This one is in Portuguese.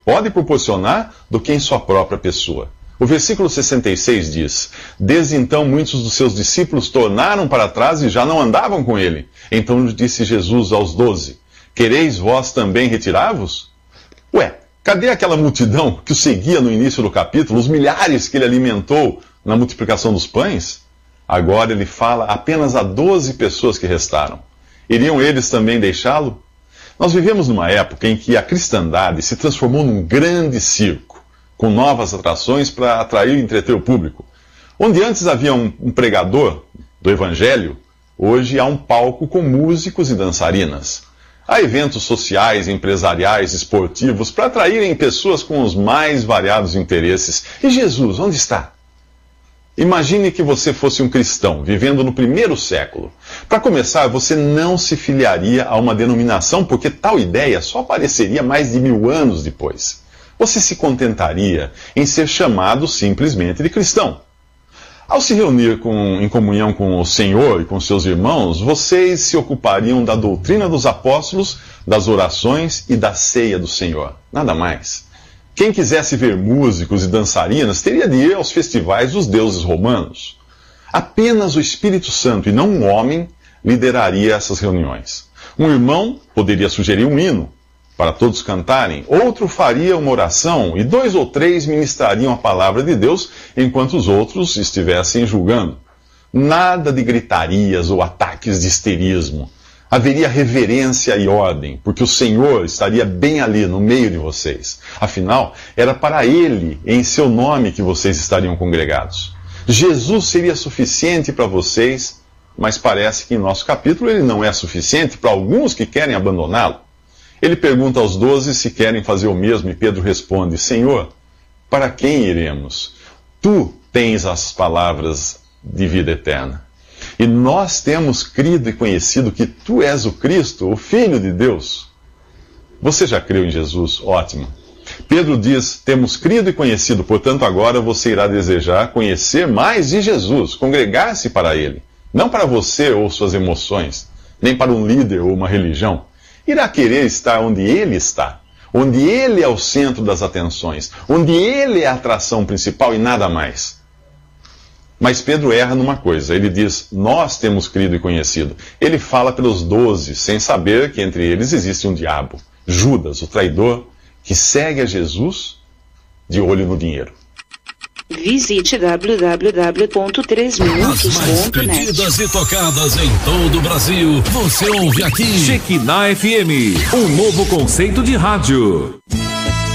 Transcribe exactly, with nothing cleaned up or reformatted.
pode proporcionar do que em sua própria pessoa. O versículo sessenta e seis diz: Desde então muitos dos seus discípulos tornaram para trás e já não andavam com ele. Então disse Jesus aos doze: Quereis vós também retirar-vos? Ué, cadê aquela multidão que o seguia no início do capítulo, os milhares que ele alimentou na multiplicação dos pães? Agora ele fala apenas a doze pessoas que restaram. Iriam eles também deixá-lo? Nós vivemos numa época em que a cristandade se transformou num grande circo, com novas atrações para atrair e entreter o público. Onde antes havia um, um pregador do evangelho, hoje há um palco com músicos e dançarinas. Há eventos sociais, empresariais, esportivos, para atraírem pessoas com os mais variados interesses. E Jesus, onde está? Imagine que você fosse um cristão, vivendo no primeiro século. Para começar, você não se filiaria a uma denominação, porque tal ideia só apareceria mais de mil anos depois. Você se contentaria em ser chamado simplesmente de cristão. Ao se reunir com, em comunhão com o Senhor e com seus irmãos, vocês se ocupariam da doutrina dos apóstolos, das orações e da ceia do Senhor. Nada mais. Quem quisesse ver músicos e dançarinas teria de ir aos festivais dos deuses romanos. Apenas o Espírito Santo e não um homem lideraria essas reuniões. Um irmão poderia sugerir um hino para todos cantarem, outro faria uma oração e dois ou três ministrariam a palavra de Deus enquanto os outros estivessem julgando. Nada de gritarias ou ataques de histerismo. Haveria reverência e ordem, porque o Senhor estaria bem ali no meio de vocês. Afinal, era para Ele, em seu nome, que vocês estariam congregados. Jesus seria suficiente para vocês, mas parece que em nosso capítulo ele não é suficiente para alguns que querem abandoná-lo. Ele pergunta aos doze se querem fazer o mesmo e Pedro responde: Senhor, para quem iremos? Tu tens as palavras de vida eterna. E nós temos crido e conhecido que Tu és o Cristo, o Filho de Deus. Você já creu em Jesus? Ótimo. Pedro diz: temos crido e conhecido, portanto agora você irá desejar conhecer mais de Jesus, congregar-se para Ele. Não para você ou suas emoções, nem para um líder ou uma religião. Irá querer estar onde Ele está, onde Ele é o centro das atenções, onde Ele é a atração principal e nada mais. Mas Pedro erra numa coisa, ele diz: nós temos crido e conhecido. Ele fala pelos doze, sem saber que entre eles existe um diabo, Judas, o traidor, que segue a Jesus de olho no dinheiro. Visite w w w ponto três minutos ponto net. As mais pedidas e tocadas em todo o Brasil, você ouve aqui. Shekinah F M, um novo conceito de rádio.